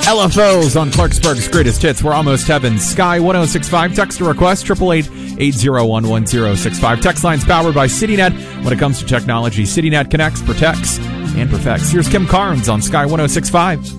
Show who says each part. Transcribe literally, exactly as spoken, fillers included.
Speaker 1: L F Os on Clarksburg's Greatest Hits. We're almost heaven. Sky one oh six five. Text or request triple eight eight zero one one zero six five. Text line's powered by CityNet. When it comes to technology, CityNet connects, protects, and perfects. Here's Kim Carnes on Sky one oh six five.